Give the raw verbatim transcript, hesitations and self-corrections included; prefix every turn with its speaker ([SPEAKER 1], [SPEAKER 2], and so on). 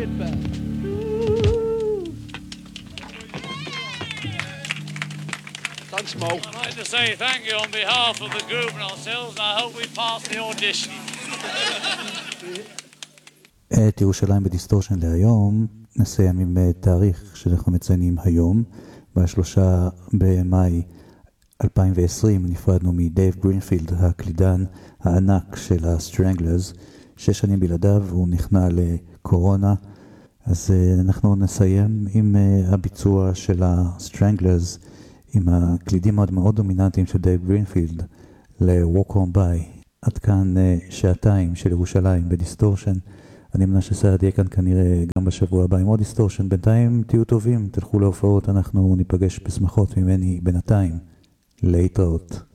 [SPEAKER 1] get back. Thanks, Mo.
[SPEAKER 2] I'd like to say thank you on behalf of the group and ourselves, and I hope we pass the audition.
[SPEAKER 3] את ירושלים בדיסטורשן להיום נסיים עם תאריך שאנחנו מציינים היום. בשלושה במאי אלפיים ועשרים נפרדנו מדייב גרינפילד, הקלידן הענק של הסטרנגלרס. שש שנים בלעדיו הוא נכנע לקורונה, אז אנחנו נסיים עם הביצוע של הסטרנגלרס עם הקלידים מאוד מאוד דומיננטיים של דייב גרינפילד ל-Walk On By. עד כאן שעתיים של ירושלים בדיסטורשן. אני מנשה סעד יהיה כאן כנראה גם בשבוע הבא עם עוד דיסטורשן. בינתיים תהיו טובים, תלכו להופעות, אנחנו ניפגש בשמחות ממני בינתיים. להתראות.